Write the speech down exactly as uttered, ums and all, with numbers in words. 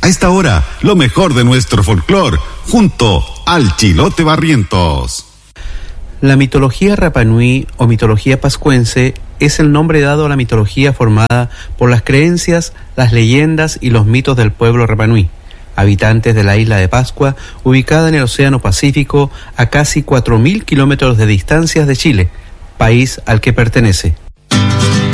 esta hora, lo mejor de nuestro folclore, junto al Chilote Barrientos. La mitología Rapa Nui o mitología pascuense es el nombre dado a la mitología formada por las creencias, las leyendas y los mitos del pueblo Rapa Nui, habitantes de la isla de Pascua, ubicada en el Océano Pacífico a casi cuatro mil kilómetros de distancia de Chile, país al que pertenece.